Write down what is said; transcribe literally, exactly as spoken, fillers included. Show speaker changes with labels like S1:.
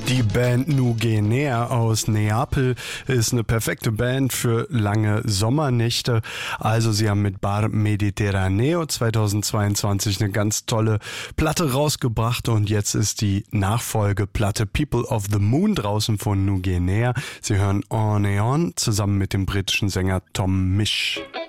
S1: Die Band Nu Guinea aus Neapel ist eine perfekte Band für lange Sommernächte. Also sie haben mit Bar Mediterraneo zweitausendzweiundzwanzig eine ganz tolle Platte rausgebracht und jetzt ist die Nachfolgeplatte People of the Moon draußen von Nu Guinea. Sie hören On and On zusammen mit dem britischen Sänger Tom Misch.